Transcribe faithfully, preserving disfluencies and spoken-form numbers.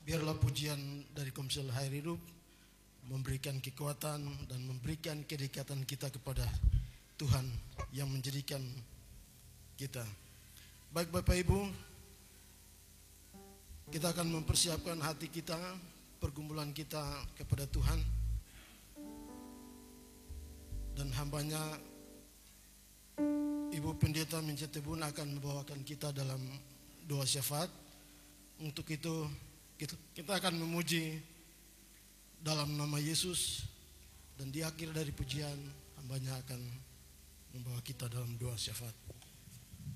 Biarlah pujian dari Komsel Air Hidup memberikan kekuatan dan memberikan kedekatan kita kepada Tuhan yang menjadikan kita. Baik Bapak Ibu, kita akan mempersiapkan hati kita, pergumulan kita kepada Tuhan. Dan hambanya Ibu Pendeta Mincetebun akan membawakan kita dalam doa syafaat. Untuk itu kita akan memuji dalam nama Yesus, dan di akhir dari pujian hambanya akan membawa kita dalam doa syafaat.